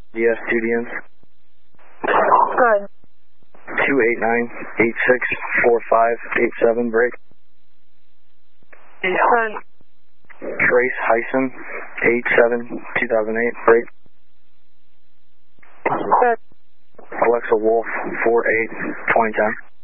Yes, Studians. Good. 289-8645-87, break. Good. Trace Hyson, 87-2008, break. Good. Alexa Wolf, 48-2010.